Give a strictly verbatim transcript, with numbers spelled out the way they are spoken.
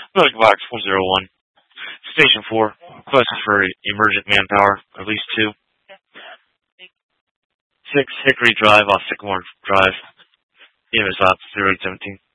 Medical Box four zero one. Station four. Request for emergent manpower. At least two. six Hickory Drive off Sycamore Drive. E M S Ops zero eight seventeen.